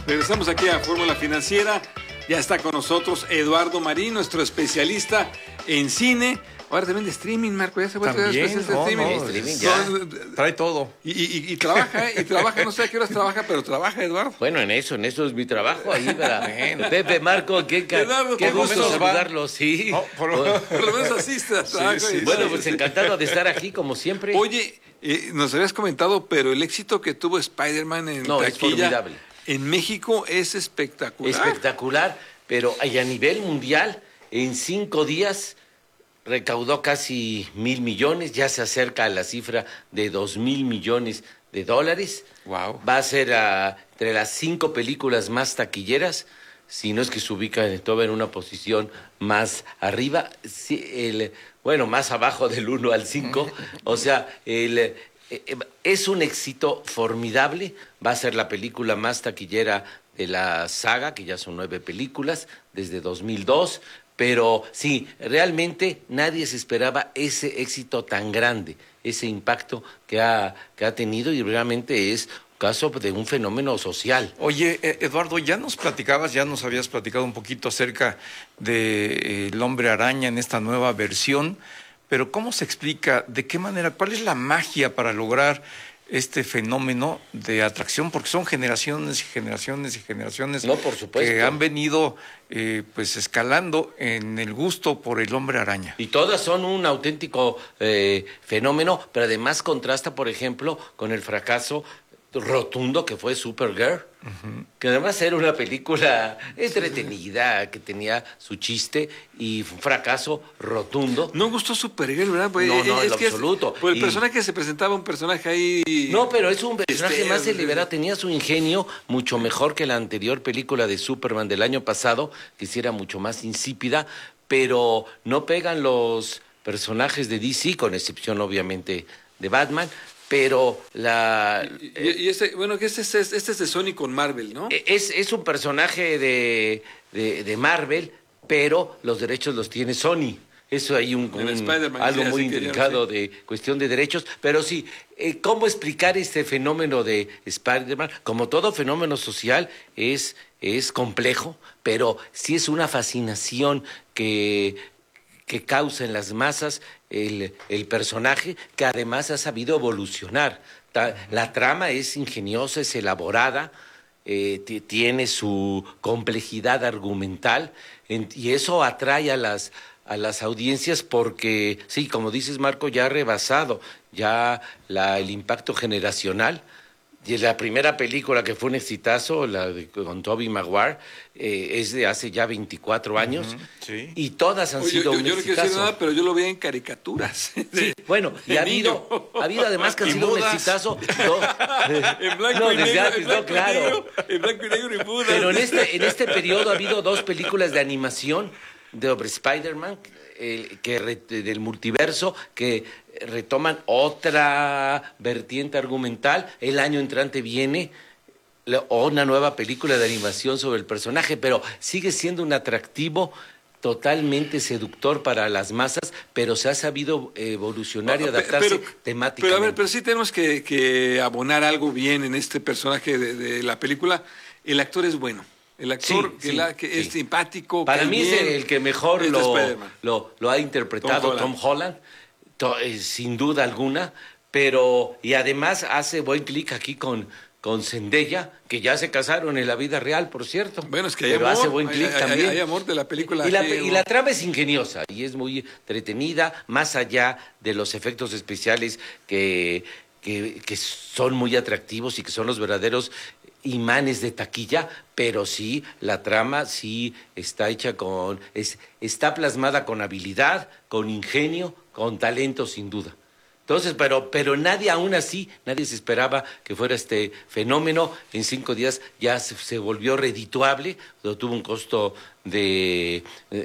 Regresamos aquí a Fórmula Financiera. Ya está con nosotros Eduardo Marín, nuestro especialista en cine. Ahora también de streaming, Marco. Ya se vuelve especialista de streaming. Streaming ya. Trae todo. Y trabaja, no sé a qué horas trabaja, pero trabaja, Eduardo. Bueno, en eso es mi trabajo ahí para Pepe, Marco, qué gusto saludarlos, sí. No, por lo menos asiste al trabajo. Sí, bueno, pues encantado de estar aquí, como siempre. Oye, nos habías comentado, pero el éxito que tuvo Spider-Man en taquilla, es formidable. En México es espectacular. Espectacular, pero a nivel mundial, en 5 días recaudó casi 1,000 millones, ya se acerca a la cifra de 2,000 millones de dólares. Wow. Va a ser entre las 5 películas más taquilleras, si no es que se ubica todavía en una posición más arriba, más abajo del 1 al 5, o sea, es un éxito formidable, va a ser la película más taquillera de la saga, que ya son 9 películas, desde 2002, pero sí, realmente nadie se esperaba ese éxito tan grande, ese impacto que ha tenido, y realmente es caso de un fenómeno social. Oye, Eduardo, ya nos habías platicado un poquito acerca de El Hombre Araña en esta nueva versión, pero ¿cómo se explica, de qué manera, cuál es la magia para lograr este fenómeno de atracción? Porque son generaciones y generaciones y generaciones por supuesto, que han venido pues escalando en el gusto por El Hombre Araña. Y todas son un auténtico fenómeno, pero además contrasta, por ejemplo, con el fracaso rotundo que fue Supergirl, que además era una película entretenida, que tenía su chiste, y fue un fracaso rotundo. No gustó Supergirl, ¿verdad? Pues no, en absoluto. Por el personaje que se presentaba, un personaje ahí... No, pero es un personaje más liberado, tenía su ingenio mucho mejor que la anterior película de Superman del año pasado, que sí era mucho más insípida, pero no pegan los personajes de DC, con excepción obviamente de Batman. Pero este es de Sony con Marvel, ¿no? Es un personaje de Marvel, pero los derechos los tiene Sony. Eso hay algo muy intrincado de cuestión de derechos. Pero sí, ¿cómo explicar este fenómeno de Spider-Man? Como todo fenómeno social es complejo, pero sí es una fascinación que causa en las masas el personaje, que además ha sabido evolucionar. La trama es ingeniosa, es elaborada, tiene su complejidad argumental, y eso atrae a las audiencias porque, sí, como dices, Marco, ya ha rebasado el impacto generacional. Y la primera película que fue un exitazo, con Tobey Maguire, es de hace ya 24 años, sí. Y todas han sido un exitazo. Yo no quiero decir nada, pero yo lo veía en caricaturas. Sí, bueno, y ha habido además que han sido un exitazo. En blanco y negro, claro. En blanco y negro y mudas. Pero en este periodo ha habido 2 películas de animación de Spider-Man, del multiverso, que retoman otra vertiente argumental. El año entrante viene una nueva película de animación sobre el personaje, pero sigue siendo un atractivo totalmente seductor para las masas, pero se ha sabido evolucionar y adaptarse temáticamente. Pero sí tenemos que abonar algo bien en este personaje de la película. El actor es bueno. El actor que es simpático. Para mí es el que mejor lo ha interpretado, Tom Holland. Sin duda alguna, y además hace buen clic aquí con Zendaya, que ya se casaron en la vida real, por cierto. Bueno, es que hay amor, hace buen clic también. Hay amor de la película. Y la trama es ingeniosa y es muy entretenida, más allá de los efectos especiales que son muy atractivos y que son los verdaderos imanes de taquilla, pero sí, la trama sí está hecha está plasmada con habilidad, con ingenio, con talento, sin duda. Entonces, pero nadie se esperaba que fuera este fenómeno. En 5 días ya se volvió redituable, tuvo un costo de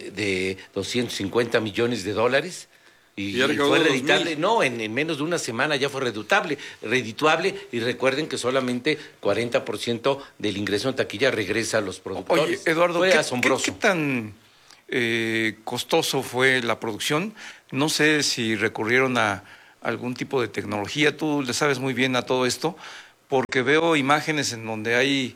250 millones de dólares. Y fue reditable, en menos de una semana ya fue redituable, y recuerden que solamente 40% del ingreso en taquilla regresa a los productores. Oye, Eduardo, fue asombroso. ¿Qué tan costoso fue la producción? No sé si recurrieron a algún tipo de tecnología, tú le sabes muy bien a todo esto, porque veo imágenes en donde hay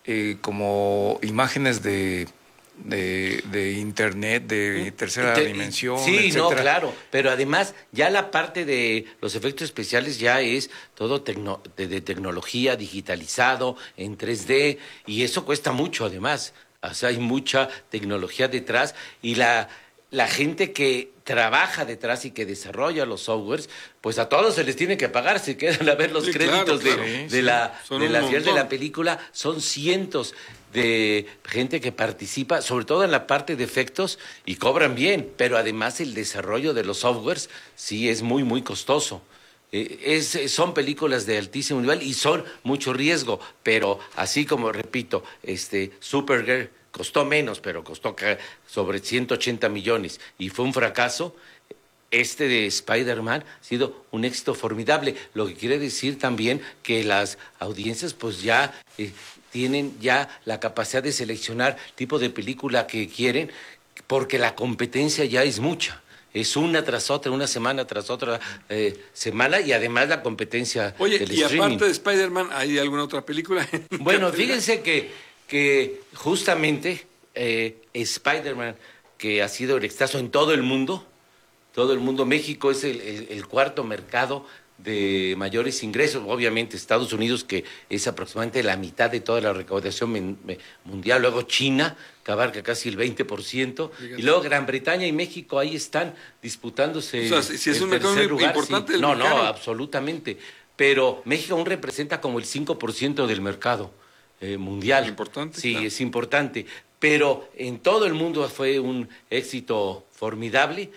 como imágenes de internet, de tercera dimensión, sí, etcétera. No, claro, pero además ya la parte de los efectos especiales ya es todo de tecnología, digitalizado, en 3D, y eso cuesta mucho además. O sea, hay mucha tecnología detrás y la gente que trabaja detrás y que desarrolla los softwares, pues a todos se les tiene que pagar, se quedan a ver los créditos de la película, son cientos de gente que participa, sobre todo en la parte de efectos, y cobran bien, pero además el desarrollo de los softwares sí es muy, muy costoso. Son películas de altísimo nivel y son mucho riesgo, pero así como repito, Supergirl costó menos, pero costó sobre 180 millones y fue un fracaso. De Spider-Man ha sido un éxito formidable, lo que quiere decir también que las audiencias pues ya tienen ya la capacidad de seleccionar tipo de película que quieren, porque la competencia ya es mucha. Es una tras otra, una semana tras otra semana, y además la competencia del y streaming. Aparte de Spider-Man, ¿hay alguna otra película? Bueno, fíjense que justamente Spider-Man, que ha sido el exitazo en todo el mundo, México es el cuarto mercado de mayores ingresos, obviamente Estados Unidos, que es aproximadamente la mitad de toda la recaudación mundial, luego China, que abarca casi el 20%, y luego Gran Bretaña y México ahí están disputándose. O sea, si es un mercado muy importante. Sí. No, absolutamente, pero México aún representa como el 5% del mercado mundial. Es importante. Sí, claro. Es importante, pero en todo el mundo fue un éxito formidable.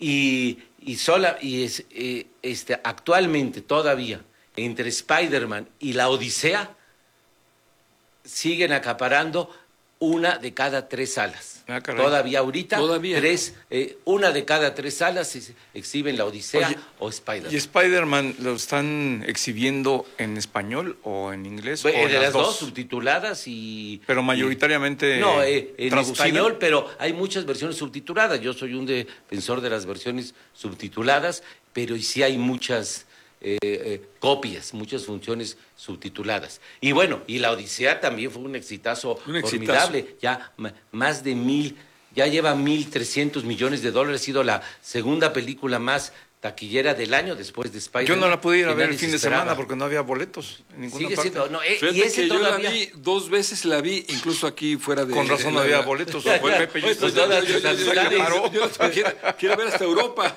Actualmente todavía entre Spider-Man y la Odisea siguen acaparando una de cada 3 salas. Todavía ahorita, una de cada 3 salas exhiben la Odisea o Spider-Man. ¿Y Spider-Man lo están exhibiendo en español o en inglés? De las dos subtituladas pero mayoritariamente en español, pero hay muchas versiones subtituladas. Yo soy un defensor de las versiones subtituladas, pero sí hay muchas copias, muchas funciones subtituladas. Y bueno, y la Odisea también fue un exitazo formidable. Ya más de ya lleva 1.300 millones de dólares. Ha sido la segunda película más taquillera del año después de Spider-Man. Yo no la pude ir a ver el fin de semana porque no había boletos en ninguna parte. Y ese yo todavía... la vi 2 veces, incluso aquí fuera de... Con razón no había boletos. Quiero ver hasta Europa.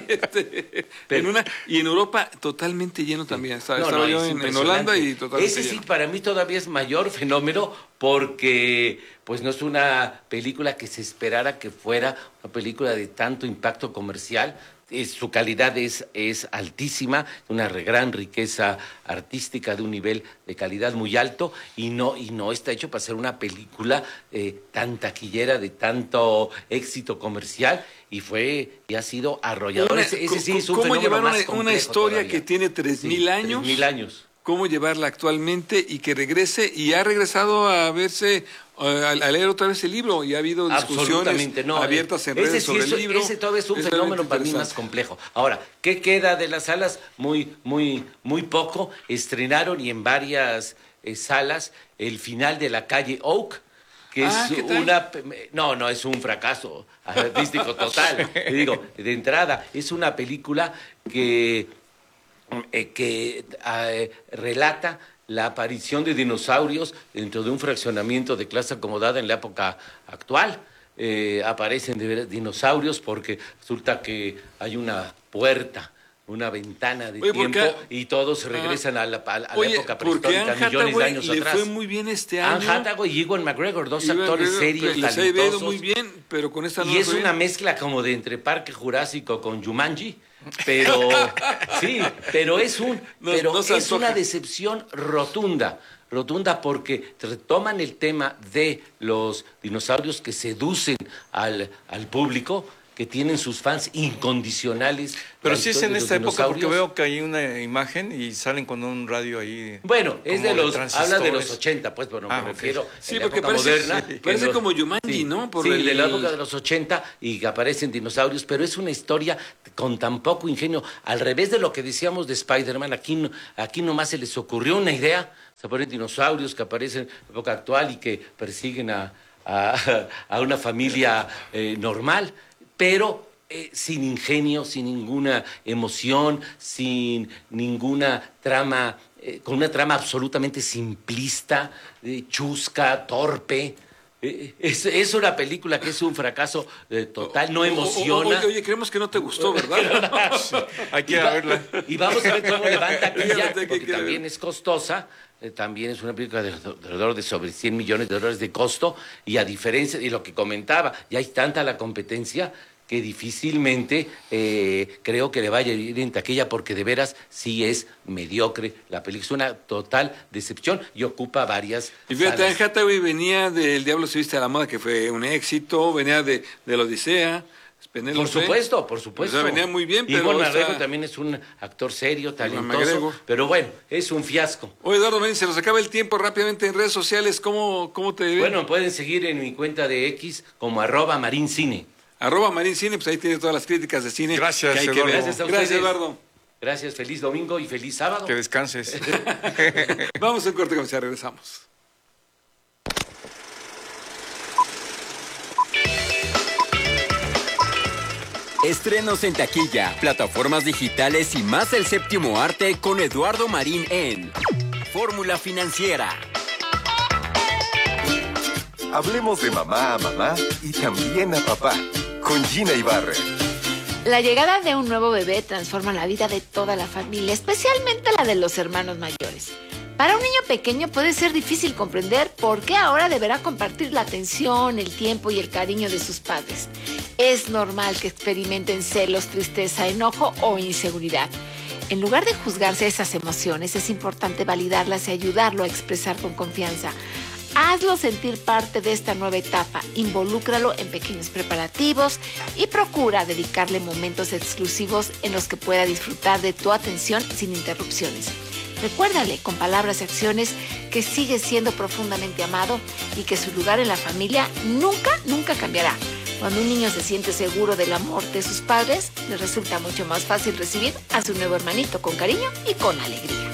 Y en Europa totalmente lleno también. Estaba yo en Holanda y totalmente lleno. Sí, para mí todavía es mayor fenómeno porque pues no es una película que se esperara que fuera una película de tanto impacto comercial. Su calidad es altísima, una gran riqueza artística de un nivel de calidad muy alto, y no está hecho para ser una película tan taquillera, de tanto éxito comercial, y ha sido arrollador. Ese sí es un ¿Cómo llevar una historia todavía que tiene 3,000 años? 3,000 años. ¿Cómo llevarla actualmente y que regrese? Y ha regresado a verse, a leer otra vez el libro, y ha habido discusiones abiertas en redes sobre el libro. Ese todavía es un fenómeno para mí más complejo. Ahora, ¿qué queda de las salas? Muy, muy, muy poco. Estrenaron, y en varias salas, el final de La calle Oak, que es es un fracaso artístico total. Digo, de entrada, es una película que relata la aparición de dinosaurios dentro de un fraccionamiento de clase acomodada en la época actual. Aparecen dinosaurios porque resulta que hay una puerta, una ventana de tiempo, y todos regresan a la época prehistórica, millones de años atrás. Le fue muy bien este año. Anne Hathaway y Ewan McGregor, dos actores serios, talentosos. Les ha ido muy bien, pero con esta y es una mezcla como de entre Parque Jurásico con Jumanji. Pero es una decepción rotunda porque retoman el tema de los dinosaurios que seducen al público, que tienen sus fans incondicionales. Pero sí es en esta época, porque veo que hay una imagen y salen con un radio ahí. Bueno, es habla de los 80, pues, bueno, me refiero sí, porque parece como Jumanji, ¿no? De la época de los 80 y que aparecen dinosaurios, pero es una historia con tan poco ingenio. Al revés de lo que decíamos de Spider-Man, aquí nomás se les ocurrió una idea, se ponen dinosaurios que aparecen en la época actual y que persiguen a una familia normal, pero sin ingenio, sin ninguna emoción, sin ninguna trama, con una trama absolutamente simplista, chusca, torpe. Es una película que es un fracaso total, no emociona. Oye, creemos que no te gustó, ¿verdad? Sí, hay que ir a verla. Y vamos a ver cómo levanta taquilla, porque también es costosa. También es una película de alrededor de sobre $100 millones de costo, y a diferencia de lo que comentaba, ya hay tanta la competencia que difícilmente creo que le vaya a ir en taquilla, porque de veras sí es mediocre la película, es una total decepción y ocupa varias Y fíjate, salas. Anne Hathaway venía de El Diablo se viste a la moda, que fue un éxito, venía de la Odisea. Por supuesto. O sea, venía muy bien, pero... Y Iwan McGregor también es un actor serio, talentoso, pero bueno, es un fiasco. Oye, Eduardo Marín, se nos acaba el tiempo rápidamente en redes sociales. ¿Cómo te ven? Bueno, pueden seguir en mi cuenta de X como @marincine. @marincine, pues ahí tienes todas las críticas de cine. Gracias, que hay Eduardo. que ver. Gracias a Gracias, ustedes. Eduardo. Gracias, feliz domingo y feliz sábado. Que descanses. Vamos a un corte comercial, regresamos. Estrenos en taquilla, plataformas digitales y más del séptimo arte con Eduardo Marín en Fórmula Financiera. Hablemos de mamá a mamá y también a papá, con Gina Ibarra. La llegada de un nuevo bebé transforma la vida de toda la familia, especialmente la de los hermanos mayores. Para un niño pequeño puede ser difícil comprender por qué ahora deberá compartir la atención, el tiempo y el cariño de sus padres. Es normal que experimenten celos, tristeza, enojo o inseguridad. En lugar de juzgarse esas emociones, es importante validarlas y ayudarlo a expresar con confianza. Hazlo sentir parte de esta nueva etapa, involúcralo en pequeños preparativos y procura dedicarle momentos exclusivos en los que pueda disfrutar de tu atención sin interrupciones. Recuérdale con palabras y acciones que sigue siendo profundamente amado y que su lugar en la familia nunca cambiará. Cuando un niño se siente seguro del amor de sus padres, le resulta mucho más fácil recibir a su nuevo hermanito con cariño y con alegría.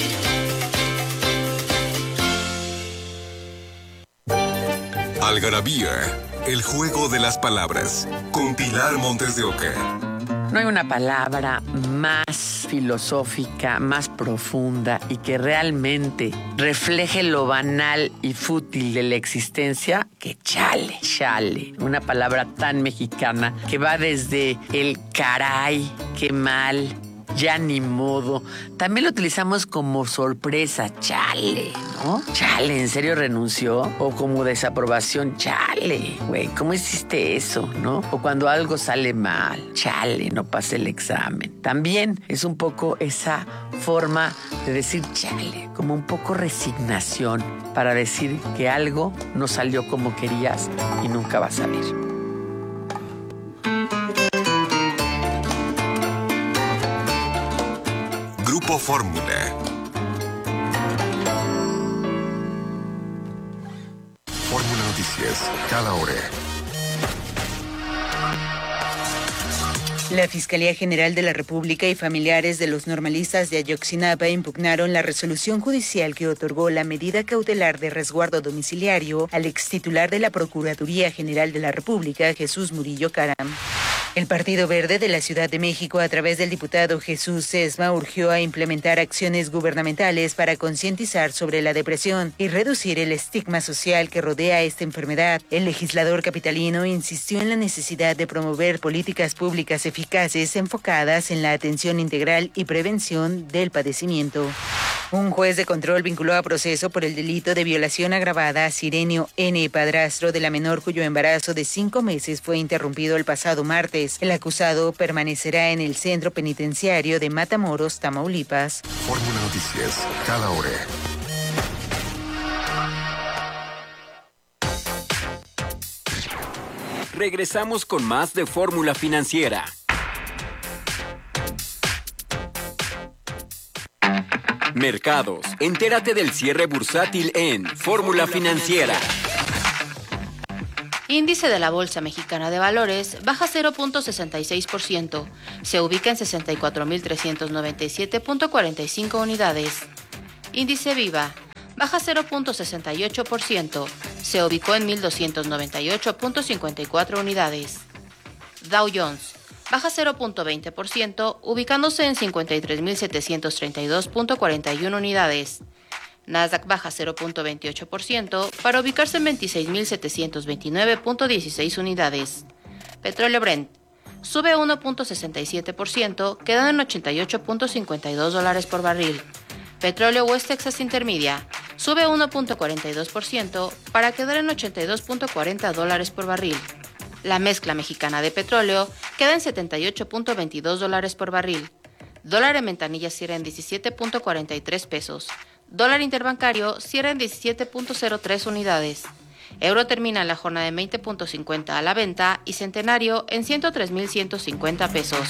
Algarabía, el juego de las palabras, con Pilar Montes de Oca. No hay una palabra más filosófica, más profunda y que realmente refleje lo banal y fútil de la existencia que chale. Chale, una palabra tan mexicana que va desde el caray, qué mal, ya ni modo. También lo utilizamos como sorpresa, chale, ¿no? Chale, ¿en serio renunció? O como desaprobación, chale, güey, ¿cómo hiciste eso, no? O cuando algo sale mal, chale, no pasé el examen. También es un poco esa forma de decir chale, como un poco resignación para decir que algo no salió como querías y nunca va a salir. Grupo Fórmula. Fórmula Noticias, cada hora. La Fiscalía General de la República y familiares de los normalistas de Ayotzinapa impugnaron la resolución judicial que otorgó la medida cautelar de resguardo domiciliario al extitular de la Procuraduría General de la República, Jesús Murillo Caram. El Partido Verde de la Ciudad de México, a través del diputado Jesús Sesma, urgió a implementar acciones gubernamentales para concientizar sobre la depresión y reducir el estigma social que rodea esta enfermedad. El legislador capitalino insistió en la necesidad de promover políticas públicas eficaces enfocadas en la atención integral y prevención del padecimiento. Un juez de control vinculó a proceso por el delito de violación agravada a Sirenio N., padrastro de la menor cuyo embarazo de 5 meses fue interrumpido el pasado martes. El acusado permanecerá en el centro penitenciario de Matamoros, Tamaulipas. Fórmula Noticias, cada hora. Regresamos con más de Fórmula Financiera. Mercados. Entérate del cierre bursátil en Fórmula Financiera. Índice de la Bolsa Mexicana de Valores baja 0.66%. Se ubica en 64.397.45 unidades. Índice Viva baja 0.68%. Se ubicó en 1.298.54 unidades. Dow Jones baja 0.20%, ubicándose en 53.732.41 unidades. Nasdaq baja 0.28% para ubicarse en 26.729.16 unidades. Petróleo Brent sube 1.67%, quedando en $88.52 por barril. Petróleo West Texas Intermedia sube 1.42% para quedar en $82.40 por barril. La mezcla mexicana de petróleo queda en $78.22 por barril. Dólar en ventanilla cierra en 17.43 pesos. Dólar interbancario cierra en 17.03 unidades. Euro termina la jornada en 20.50 a la venta y centenario en 103.150 pesos.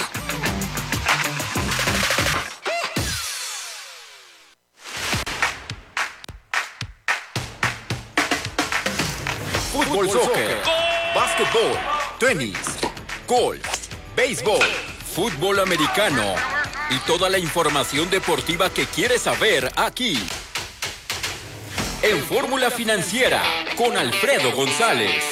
Fútbol, soccer, básquetbol, tenis, golf, béisbol, fútbol americano y toda la información deportiva que quieres saber aquí. En Fórmula Financiera, con Alfredo González.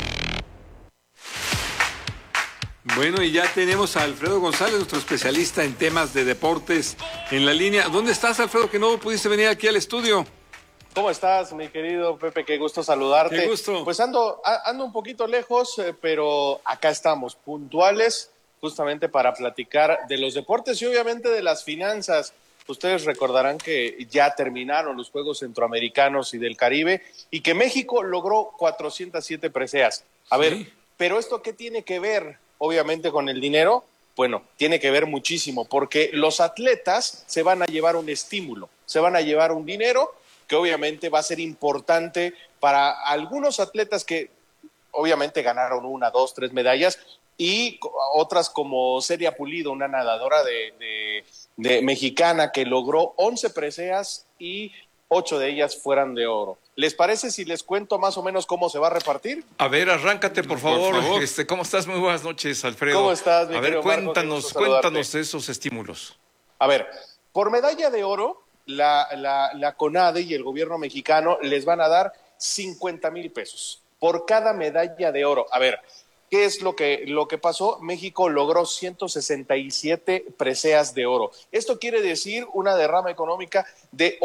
Bueno, y ya tenemos a Alfredo González, nuestro especialista en temas de deportes, en la línea. ¿Dónde estás, Alfredo, que no pudiste venir aquí al estudio? ¿Cómo estás, mi querido Pepe? Qué gusto saludarte. Qué gusto. Pues ando un poquito lejos, pero acá estamos, puntuales, justamente para platicar de los deportes y obviamente de las finanzas. Ustedes recordarán que ya terminaron los Juegos Centroamericanos y del Caribe y que México logró 407 preseas. A ver, ¿pero esto qué tiene que ver, obviamente, con el dinero? Bueno, tiene que ver muchísimo, porque los atletas se van a llevar un estímulo, se van a llevar un dinero que obviamente va a ser importante para algunos atletas que obviamente ganaron 1, 2, 3 medallas y otras como Celia Pulido, una nadadora de mexicana que logró 11 preseas y 8 de ellas fueran de oro. ¿Les parece si les cuento más o menos cómo se va a repartir? A ver, arráncate, por favor. ¿Cómo estás? Muy buenas noches, Alfredo. ¿Cómo estás, mi querido Marco? Cuéntanos esos estímulos. A ver, por medalla de oro, la CONADE y el gobierno mexicano les van a dar 50,000 pesos por cada medalla de oro. A ver, ¿qué es lo que pasó? México logró 167 preseas de oro. Esto quiere decir una derrama económica de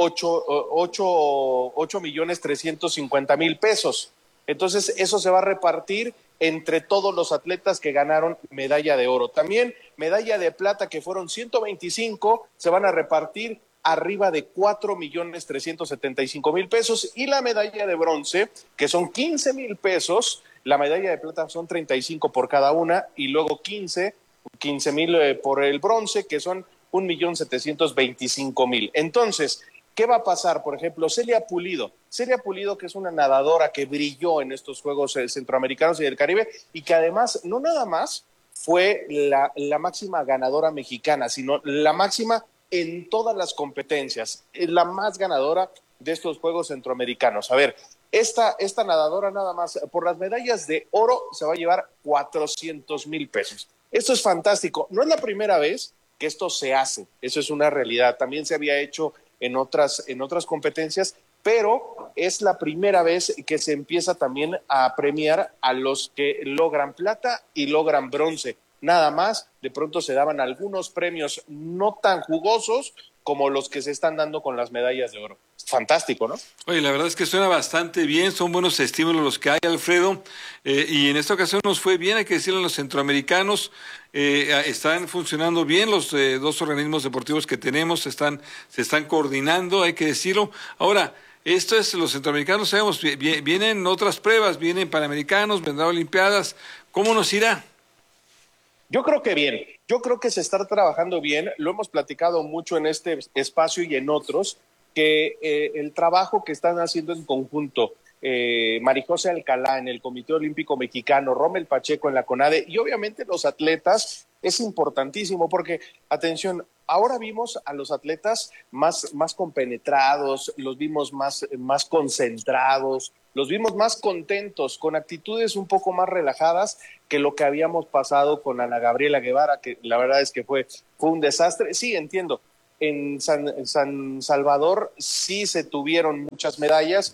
8,350,000 pesos. Entonces, eso se va a repartir entre todos los atletas que ganaron medalla de oro. También medalla de plata, que fueron 125, se van a repartir arriba de 4,375,000 pesos, y la medalla de bronce, que son 15,000 pesos, la medalla de plata son 35 por cada una, y luego 15,000 por el bronce, que son 1,725,000. Entonces, ¿qué va a pasar? Por ejemplo, Celia Pulido, que es una nadadora que brilló en estos Juegos Centroamericanos y del Caribe, y que además, no nada más fue la máxima ganadora mexicana, sino la máxima en todas las competencias, es la más ganadora de estos Juegos Centroamericanos. A ver, esta nadadora nada más por las medallas de oro se va a llevar 400,000 pesos. Esto es fantástico. No es la primera vez que esto se hace, eso es una realidad. También se había hecho en otras competencias, pero es la primera vez que se empieza también a premiar a los que logran plata y logran bronce. Nada más, de pronto se daban algunos premios no tan jugosos como los que se están dando con las medallas de oro. Fantástico, ¿no? Oye, la verdad es que suena bastante bien, son buenos estímulos los que hay, Alfredo, y en esta ocasión nos fue bien, hay que decirlo, los centroamericanos están funcionando bien, los dos organismos deportivos que tenemos se están coordinando, hay que decirlo. Ahora, esto es, los centroamericanos, sabemos, vienen otras pruebas, vienen panamericanos, vendrán olimpiadas, ¿cómo nos irá? Yo creo que bien, yo creo que se está trabajando bien, lo hemos platicado mucho en este espacio y en otros, que el trabajo que están haciendo en conjunto Marijose Alcalá en el Comité Olímpico Mexicano, Rommel Pacheco en la CONADE y obviamente los atletas, es importantísimo porque, atención, ahora vimos a los atletas más compenetrados, los vimos más concentrados, los vimos más contentos, con actitudes un poco más relajadas que lo que habíamos pasado con Ana Gabriela Guevara, que la verdad es que fue un desastre. Sí, entiendo, en San Salvador sí se tuvieron muchas medallas,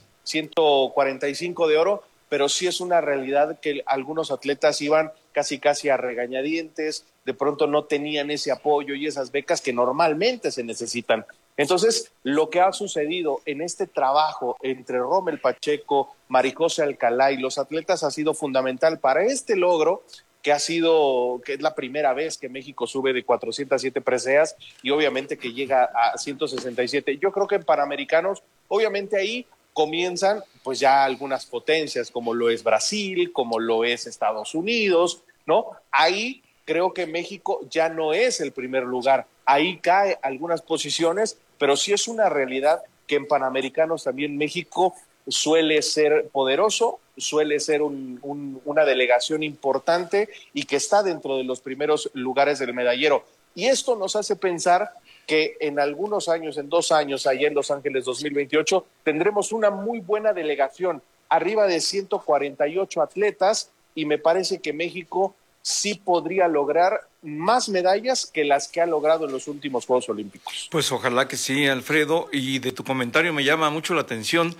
145 de oro, pero sí es una realidad que algunos atletas iban casi a regañadientes, de pronto no tenían ese apoyo y esas becas que normalmente se necesitan. Entonces, lo que ha sucedido en este trabajo entre Rommel Pacheco, Marijose Alcalá y los atletas ha sido fundamental para este logro, que es la primera vez que México sube de 407 preseas y obviamente que llega a 167. Yo creo que en Panamericanos, obviamente ahí comienzan pues ya algunas potencias, como lo es Brasil, como lo es Estados Unidos, ¿no? Ahí creo que México ya no es el primer lugar, ahí cae algunas posiciones, pero sí es una realidad que en Panamericanos también México suele ser poderoso, suele ser una delegación importante y que está dentro de los primeros lugares del medallero. Y esto nos hace pensar que en algunos años, en 2 años, allá en Los Ángeles 2028, tendremos una muy buena delegación, arriba de 148 atletas, y me parece que México sí podría lograr más medallas que las que ha logrado en los últimos Juegos Olímpicos. Pues ojalá que sí, Alfredo, y de tu comentario me llama mucho la atención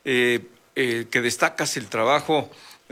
que destacas el trabajo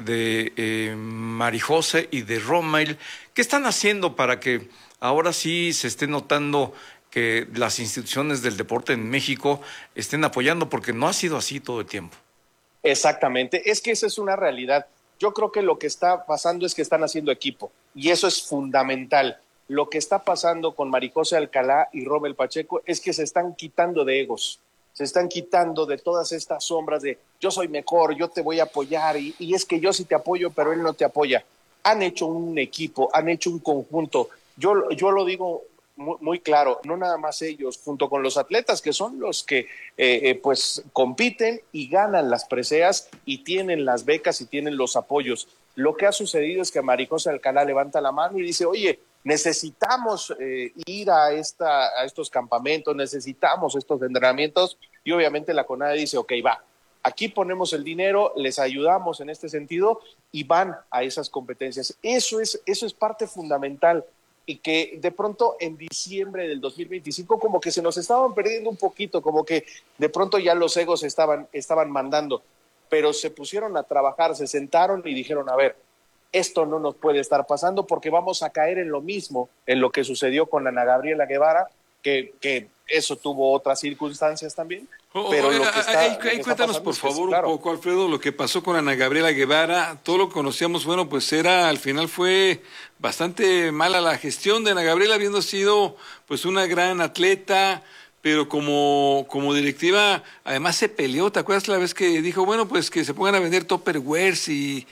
de Marijose y de Rommel. ¿Qué están haciendo para que ahora sí se esté notando que las instituciones del deporte en México estén apoyando? Porque no ha sido así todo el tiempo. Exactamente, es que esa es una realidad. Yo creo que lo que está pasando es que están haciendo equipo y eso es fundamental. Lo que está pasando con Marijose Alcalá y Rommel Pacheco es que se están quitando de egos, se están quitando de todas estas sombras de yo soy mejor, yo te voy a apoyar y es que yo sí te apoyo, pero él no te apoya. Han hecho un equipo, han hecho un conjunto. Yo lo digo muy claro, no nada más ellos, junto con los atletas que son los que pues compiten y ganan las preseas y tienen las becas y tienen los apoyos. Lo que ha sucedido es que Marijose Alcalá levanta la mano y dice, oye, necesitamos ir a estos campamentos, necesitamos estos entrenamientos, y obviamente la CONADE dice, ok, va, aquí ponemos el dinero, les ayudamos en este sentido y van a esas competencias. Eso es parte fundamental. Y que de pronto en diciembre del 2025 como que se nos estaban perdiendo un poquito, como que de pronto ya los egos estaban mandando, pero se pusieron a trabajar, se sentaron y dijeron, a ver, esto no nos puede estar pasando porque vamos a caer en lo mismo, en lo que sucedió con Ana Gabriela Guevara, que eso tuvo otras circunstancias también. Pero cuéntanos por favor un poco, Alfredo, lo que pasó con Ana Gabriela Guevara. Todo lo que conocíamos, bueno, pues al final fue bastante mala la gestión de Ana Gabriela, habiendo sido pues una gran atleta, pero como directiva además se peleó. ¿Te acuerdas la vez que dijo, bueno, pues que se pongan a vender Tupperwares? Y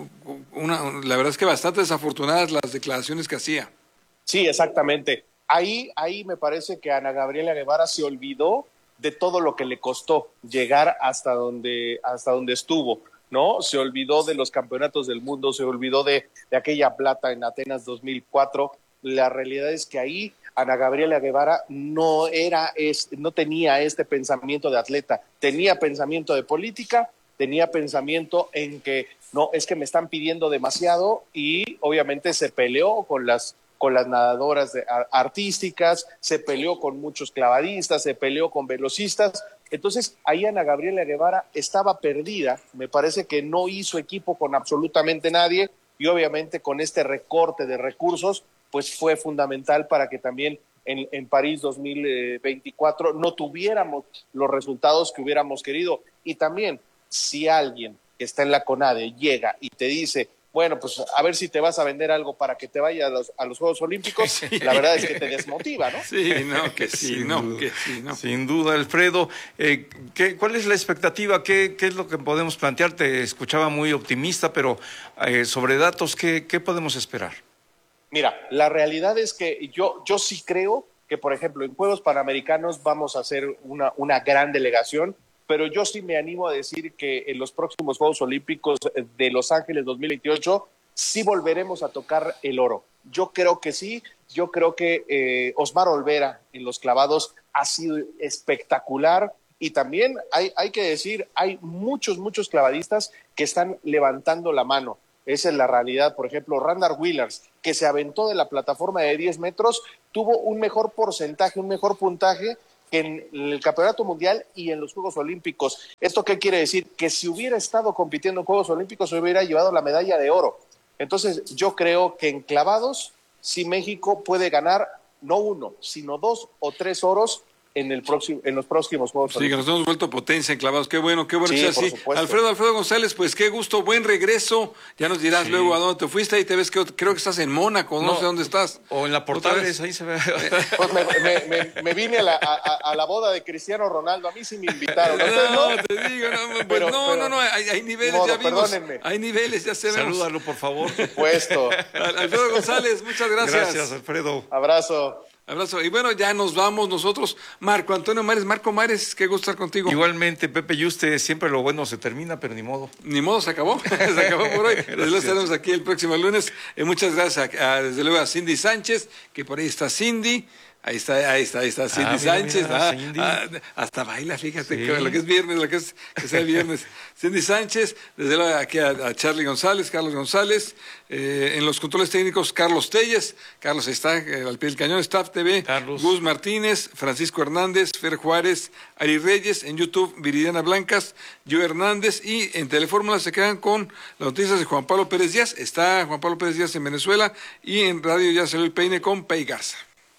la verdad es que bastante desafortunadas las declaraciones que hacía. Sí, exactamente. Ahí me parece que Ana Gabriela Guevara se olvidó de todo lo que le costó llegar hasta donde estuvo, ¿no? Se olvidó de los campeonatos del mundo, se olvidó de aquella plata en Atenas 2004. La realidad es que ahí Ana Gabriela Guevara no tenía este pensamiento de atleta, tenía pensamiento de política, tenía pensamiento en que no, es que me están pidiendo demasiado, y obviamente se peleó con las nadadoras artísticas, se peleó con muchos clavadistas, se peleó con velocistas. Entonces, ahí Ana Gabriela Guevara estaba perdida, me parece que no hizo equipo con absolutamente nadie, y obviamente con este recorte de recursos, pues fue fundamental para que también en París 2024 no tuviéramos los resultados que hubiéramos querido. Y también, si alguien que está en la CONADE llega y te dice, bueno, pues a ver si te vas a vender algo para que te vayas a los Juegos Olímpicos, sí, la verdad es que te desmotiva, ¿no? Sí, no, que sí, no, que sí, no. Sin duda, Alfredo. ¿Cuál es la expectativa? ¿Qué es lo que podemos plantear? Te escuchaba muy optimista, pero sobre datos, ¿qué podemos esperar? Mira, la realidad es que yo sí creo que, por ejemplo, en Juegos Panamericanos vamos a hacer una gran delegación, pero yo sí me animo a decir que en los próximos Juegos Olímpicos de Los Ángeles 2028 sí volveremos a tocar el oro. Yo creo que sí, yo creo que Osmar Olvera en los clavados ha sido espectacular, y también hay que decir, hay muchos clavadistas que están levantando la mano. Esa es la realidad. Por ejemplo, Randall Willers, que se aventó de la plataforma de 10 metros, tuvo un mejor porcentaje, un mejor puntaje que en el Campeonato Mundial y en los Juegos Olímpicos. ¿Esto qué quiere decir? Que si hubiera estado compitiendo en Juegos Olímpicos, se hubiera llevado la medalla de oro. Entonces, yo creo que en clavados, sí México puede ganar no 1, sino 2 o 3 oros en los próximos Juegos Olímpicos. Sí, que nos hemos vuelto potencia en clavados. Qué bueno sí, que sea así. Alfredo González, pues qué gusto, buen regreso. Ya nos dirás luego a dónde te fuiste. Ahí te ves que creo que estás en Mónaco, no sé dónde estás. O en la Portales, ahí se ve. Pues me vine a la boda de Cristiano Ronaldo. A mí sí me invitaron. Te digo, hay niveles, ya vimos. Perdónenme. Hay niveles, ya se vemos. Salúdalo, por favor. Por supuesto. Alfredo González, muchas gracias. Gracias, Alfredo. Abrazo. Y bueno, ya nos vamos nosotros. Marco Mares, qué gusto estar contigo. Igualmente, Pepe Yuste, siempre lo bueno se termina, pero ni modo. Ni modo, se acabó. Se acabó por hoy. Desde luego estaremos aquí el próximo lunes. Muchas gracias desde luego a Cindy Sánchez, que por ahí está Cindy. Ahí está Cindy Sánchez. Cindy. Hasta baila, fíjate, sí. Lo que es viernes, que sea viernes. Cindy Sánchez, desde luego aquí a Carlos González, en los controles técnicos, Carlos Telles. Carlos está al pie del cañón, Staff TV, Carlos. Gus Martínez, Francisco Hernández, Fer Juárez, Ari Reyes, en YouTube, Viridiana Blancas, Yo Hernández, y en Telefórmula se quedan con las noticias de Juan Pablo Pérez Díaz. Está Juan Pablo Pérez Díaz en Venezuela, y en radio ya salió el peine con Pei Garza.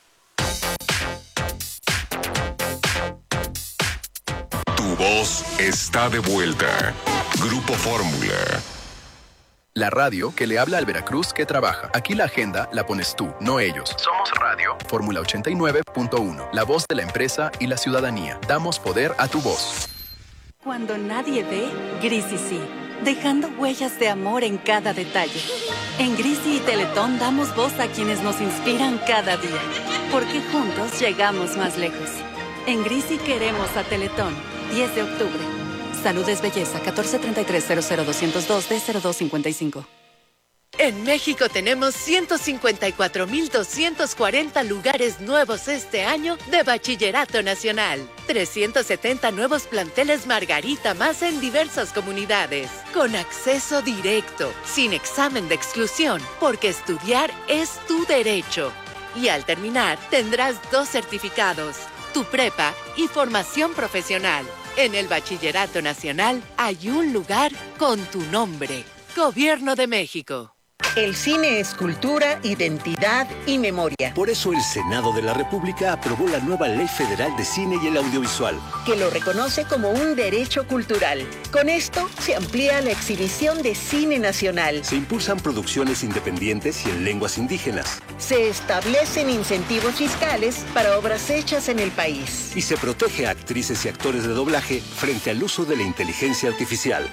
Tu voz está de vuelta. Grupo Fórmula. La radio que le habla al Veracruz que trabaja. Aquí la agenda la pones tú, no ellos. Somos Radio Fórmula 89.1. La voz de la empresa y la ciudadanía. Damos poder a tu voz. Cuando nadie ve, Grisi sí. Dejando huellas de amor en cada detalle. En Grisi y Teletón damos voz a quienes nos inspiran cada día. Porque juntos llegamos más lejos. En Grisi queremos a Teletón. 10 de octubre. Salud es belleza. 1433-00202-D0255. En México tenemos 154,240 lugares nuevos este año de Bachillerato Nacional. 370 nuevos planteles Margarita más en diversas comunidades. Con acceso directo, sin examen de exclusión, porque estudiar es tu derecho. Y al terminar, tendrás 2 certificados, tu prepa y formación profesional. En el Bachillerato Nacional hay un lugar con tu nombre. Gobierno de México. El cine es cultura, identidad y memoria. Por eso el Senado de la República aprobó la nueva Ley Federal de Cine y el Audiovisual, que lo reconoce como un derecho cultural. Con esto se amplía la exhibición de cine nacional. Se impulsan producciones independientes y en lenguas indígenas. Se establecen incentivos fiscales para obras hechas en el país. Y se protege a actrices y actores de doblaje frente al uso de la inteligencia artificial.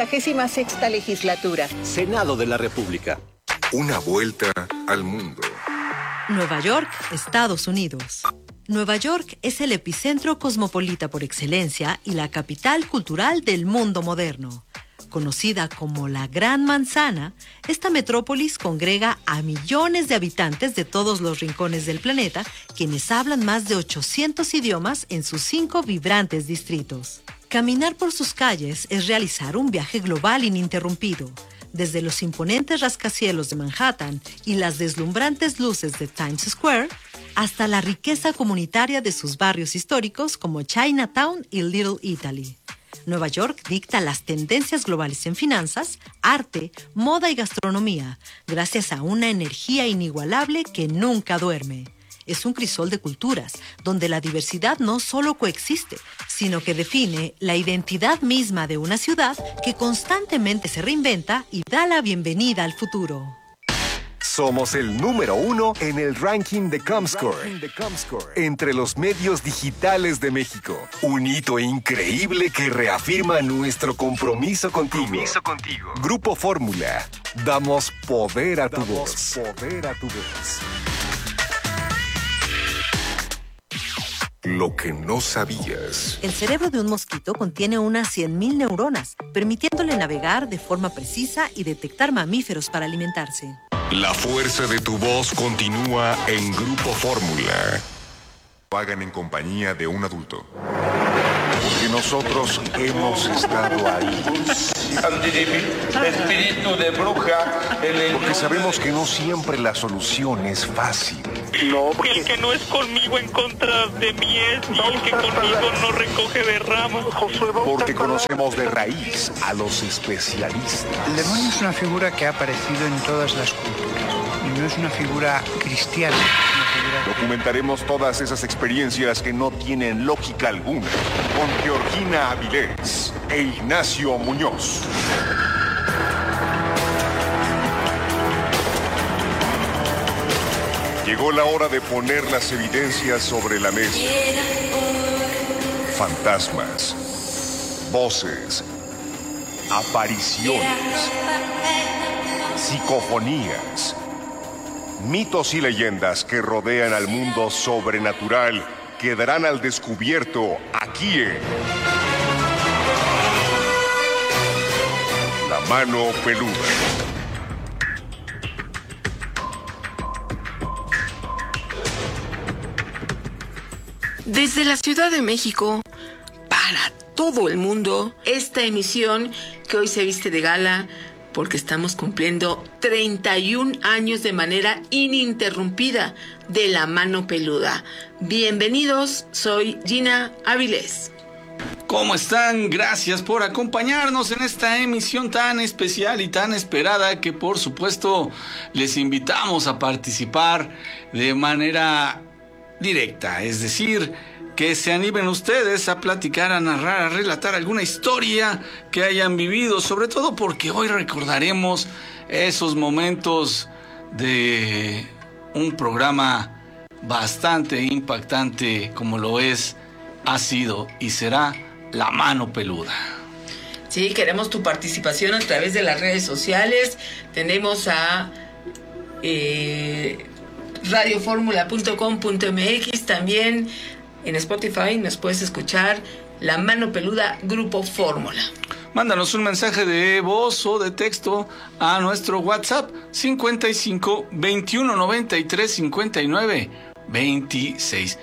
66ª legislatura. Senado de la República. Una vuelta al mundo. Nueva York, Estados Unidos. Nueva York es el epicentro cosmopolita por excelencia y la capital cultural del mundo moderno. Conocida como la Gran Manzana, esta metrópolis congrega a millones de habitantes de todos los rincones del planeta, quienes hablan más de 800 idiomas en sus 5 vibrantes distritos. Caminar por sus calles es realizar un viaje global ininterrumpido. Desde los imponentes rascacielos de Manhattan y las deslumbrantes luces de Times Square, hasta la riqueza comunitaria de sus barrios históricos como Chinatown y Little Italy. Nueva York dicta las tendencias globales en finanzas, arte, moda y gastronomía, gracias a una energía inigualable que nunca duerme. Es un crisol de culturas, donde la diversidad no solo coexiste, sino que define la identidad misma de una ciudad que constantemente se reinventa y da la bienvenida al futuro. Somos el número 1 en el ranking de Comscore, entre los medios digitales de México. Un hito increíble que reafirma nuestro compromiso contigo. Grupo Fórmula. Damos poder a tu voz. Lo que no sabías. El cerebro de un mosquito contiene unas 100.000 neuronas, permitiéndole navegar de forma precisa y detectar mamíferos para alimentarse. La fuerza de tu voz continúa en Grupo Fórmula. Hagan en compañía de un adulto. Porque nosotros hemos estado ahí. Espíritu de bruja. Porque sabemos que no siempre la solución es fácil. No, el que no es conmigo en contra de mí es, y el que conmigo no recoge de ramas. Porque conocemos de raíz a los especialistas. El demonio es una figura que ha aparecido en todas las culturas. Y no es una figura cristiana. Documentaremos todas esas experiencias que no tienen lógica alguna con Georgina Avilés e Ignacio Muñoz. Llegó la hora de poner las evidencias sobre la mesa. Fantasmas, voces, apariciones, psicofonías, mitos y leyendas que rodean al mundo sobrenatural quedarán al descubierto aquí en La Mano Peluda. Desde la Ciudad de México, para todo el mundo, esta emisión que hoy se viste de gala porque estamos cumpliendo 31 años de manera ininterrumpida de La Mano Peluda. Bienvenidos, soy Gina Avilés. ¿Cómo están? Gracias por acompañarnos en esta emisión tan especial y tan esperada que por supuesto les invitamos a participar de manera directa, es decir, que se animen ustedes a platicar, a narrar, a relatar alguna historia que hayan vivido, sobre todo porque hoy recordaremos esos momentos de un programa bastante impactante como lo es, ha sido y será La Mano Peluda. Sí, queremos tu participación a través de las redes sociales. Tenemos a radioformula.com.mx, también en Spotify nos puedes escuchar La Mano Peluda Grupo Fórmula. Mándanos un mensaje de voz o de texto a nuestro WhatsApp 55 21 93 59 26.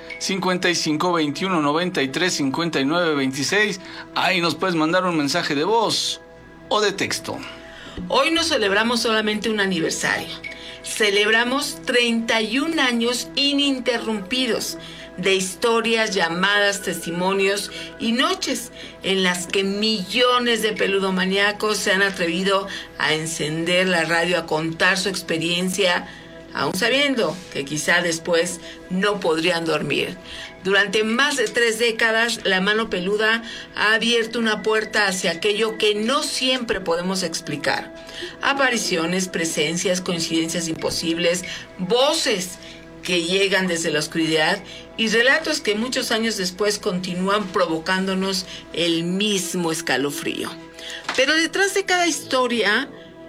55 21 93 59 26. Ahí nos puedes mandar un mensaje de voz o de texto. Hoy no celebramos solamente un aniversario. Celebramos 31 años ininterrumpidos de historias, llamadas, testimonios y noches en las que millones de peludomaníacos se han atrevido a encender la radio, a contar su experiencia, aún sabiendo que quizá después no podrían dormir. Durante más de 3 décadas, La Mano Peluda ha abierto una puerta hacia aquello que no siempre podemos explicar. Apariciones, presencias, coincidencias imposibles, voces que llegan desde la oscuridad y relatos que muchos años después continúan provocándonos el mismo escalofrío. Pero detrás de cada historia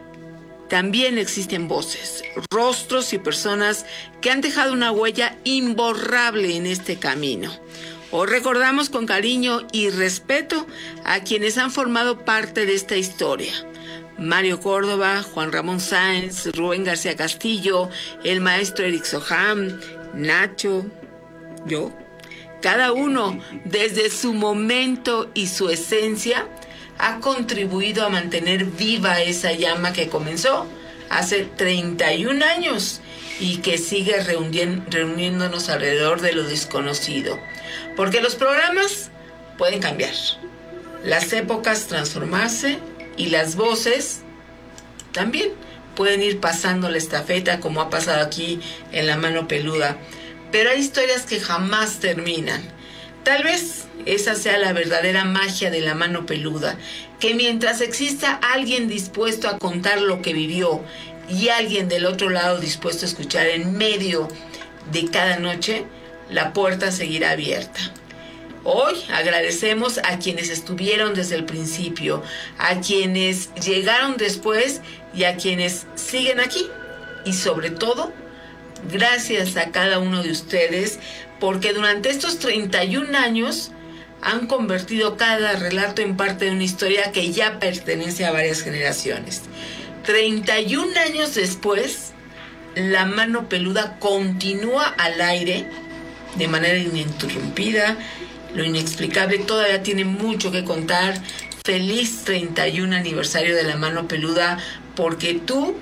también existen voces, rostros y personas que han dejado una huella imborrable en este camino. Hoy recordamos con cariño y respeto a quienes han formado parte de esta historia. Mario Córdoba, Juan Ramón Sáenz, Rubén García Castillo, el maestro Eric Soham, Nacho, yo. Cada uno, desde su momento y su esencia, ha contribuido a mantener viva esa llama que comenzó hace 31 años y que sigue reuniéndonos alrededor de lo desconocido. Porque los programas pueden cambiar, las épocas transformarse y las voces también pueden ir pasando la estafeta, como ha pasado aquí en La Mano Peluda. Pero hay historias que jamás terminan. Tal vez esa sea la verdadera magia de La Mano Peluda, que mientras exista alguien dispuesto a contar lo que vivió y alguien del otro lado dispuesto a escuchar en medio de cada noche, la puerta seguirá abierta. Hoy agradecemos a quienes estuvieron desde el principio, a quienes llegaron después y a quienes siguen aquí. Y sobre todo, gracias a cada uno de ustedes porque durante estos 31 años han convertido cada relato en parte de una historia que ya pertenece a varias generaciones. 31 años después, La Mano Peluda continúa al aire de manera ininterrumpida. Lo inexplicable todavía tiene mucho que contar. Feliz 31 aniversario de La Mano Peluda, porque tú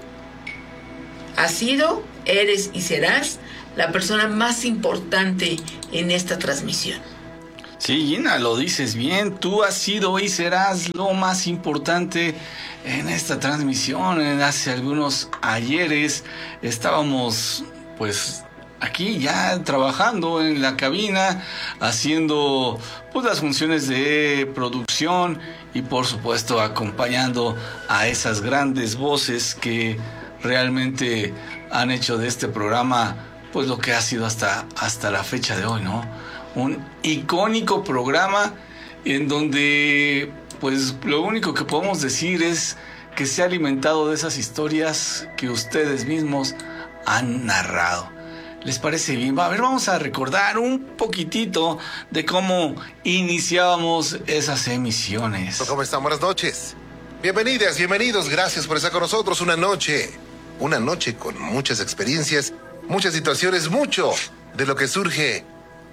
has sido, eres y serás la persona más importante en esta transmisión. Sí, Gina, lo dices bien. Tú has sido y serás lo más importante en esta transmisión. Hace algunos ayeres estábamos, pues, aquí ya trabajando en la cabina, haciendo, pues, las funciones de producción y, por supuesto, acompañando a esas grandes voces que realmente han hecho de este programa, pues, lo que ha sido hasta la fecha de hoy, ¿no? Un icónico programa en donde, pues, lo único que podemos decir es que se ha alimentado de esas historias que ustedes mismos han narrado. ¿Les parece bien? A ver, vamos a recordar un poquitito de cómo iniciábamos esas emisiones. ¿Cómo están? Buenas noches. Bienvenidas, bienvenidos. Gracias por estar con nosotros. Una noche con muchas experiencias, muchas situaciones, mucho de lo que surge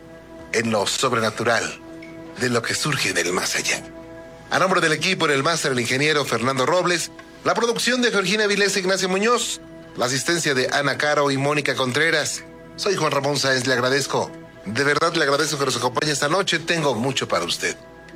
en lo sobrenatural, de lo que surge del más allá. A nombre del equipo, en el máster, el ingeniero Fernando Robles, la producción de Georgina Vilés e Ignacio Muñoz, la asistencia de Ana Caro y Mónica Contreras. Soy Juan Ramón Sáenz, le agradezco, de verdad le agradezco que nos acompañe esta noche. Tengo mucho para usted.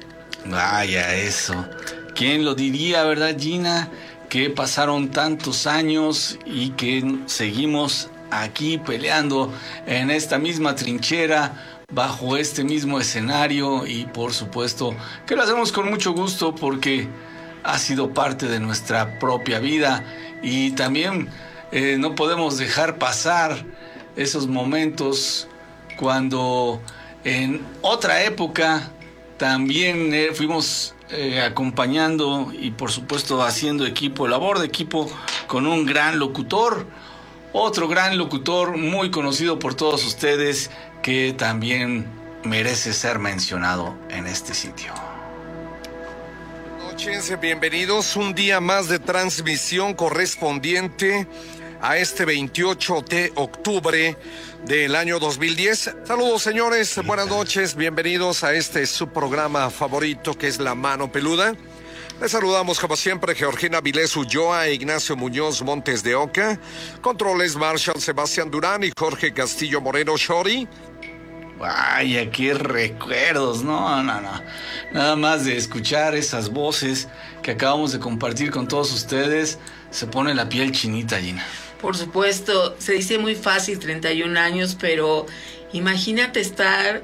Vaya, eso. ¿Quién lo diría, verdad, Gina? Que pasaron tantos años y que seguimos aquí peleando en esta misma trinchera, bajo este mismo escenario, y por supuesto que lo hacemos con mucho gusto porque ha sido parte de nuestra propia vida, y también no podemos dejar pasar esos momentos cuando en otra época también fuimos acompañando y por supuesto haciendo labor de equipo con un gran locutor, otro gran locutor muy conocido por todos ustedes, que también merece ser mencionado en este sitio. Buenas noches, bienvenidos. Un día más de transmisión correspondiente a este 28 de octubre del año 2010. Saludos, señores, buenas noches, bienvenidos a este su programa favorito, que es La Mano Peluda. Les saludamos como siempre Georgina Vilés Ulloa e Ignacio Muñoz Montes de Oca. Controles Marshall Sebastián Durán y Jorge Castillo Moreno Shori. Vaya, qué recuerdos, no. Nada más de escuchar esas voces que acabamos de compartir con todos ustedes, se pone la piel chinita, Gina. Por supuesto, se dice muy fácil 31 años, pero imagínate estar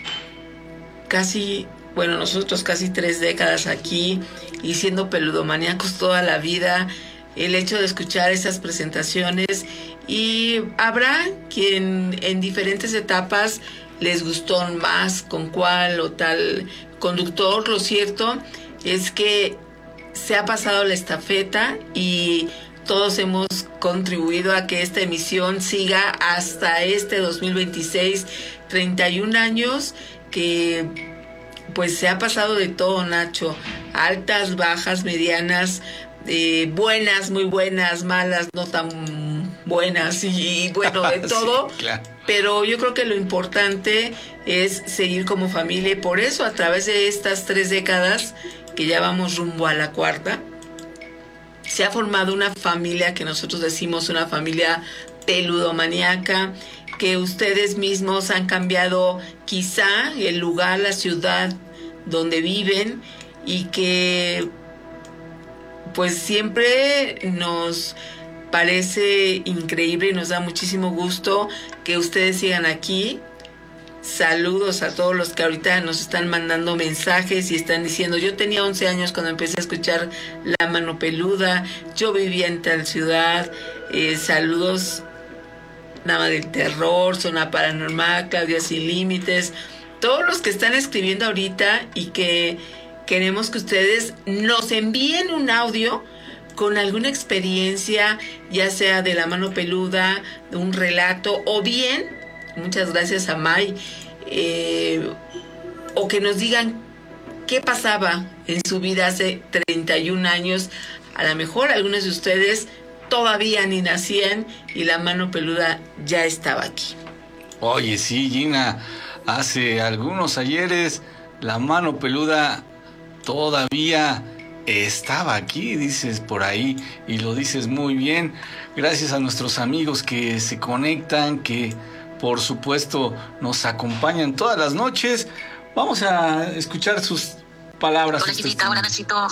nosotros casi 3 décadas aquí y siendo peludomaníacos toda la vida. El hecho de escuchar esas presentaciones, y habrá quien en diferentes etapas les gustó más con cuál o tal conductor. Lo cierto es que se ha pasado la estafeta y todos hemos contribuido a que esta emisión siga hasta este 2026, 31 años que pues se ha pasado de todo, Nacho, altas, bajas, medianas, buenas, muy buenas, malas, no tan buenas y bueno, de todo. Sí, claro. Pero yo creo que lo importante es seguir como familia, y por eso a través de estas 3 décadas, que ya vamos rumbo a la 4ª, se ha formado una familia que nosotros decimos una familia peludomaníaca, que ustedes mismos han cambiado quizá el lugar, la ciudad donde viven, y que pues siempre nos parece increíble y nos da muchísimo gusto que ustedes sigan aquí. Saludos a todos los que ahorita nos están mandando mensajes y están diciendo: yo tenía 11 años cuando empecé a escuchar La Mano Peluda, yo vivía en tal ciudad. Saludos, Nava del Terror, Zona Paranormal, Claudia Sin Límites, todos los que están escribiendo ahorita, y que queremos que ustedes nos envíen un audio con alguna experiencia, ya sea de La Mano Peluda, de un relato, o bien Muchas gracias a May. O que nos digan qué pasaba en su vida hace 31 años. A lo mejor algunos de ustedes todavía ni nacían y la mano peluda ya estaba aquí. Oye, sí, Gina, hace algunos ayeres la mano peluda todavía estaba aquí, dices por ahí, y lo dices muy bien. Gracias a nuestros amigos que se conectan, que por supuesto nos acompañan todas las noches. Vamos a escuchar sus palabras. Hola, Gilita, hola, Nachito.